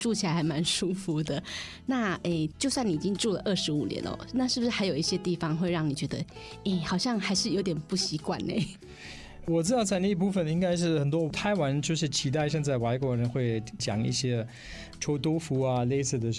住起来还蛮舒服的。那就算你已经住了25年了，那是不是还有一些地方会让你觉得好像还是有点不习惯呢？ 我知道在那一部分应该是很多台湾就是期待现在外国人会讲一些臭豆腐啊类似的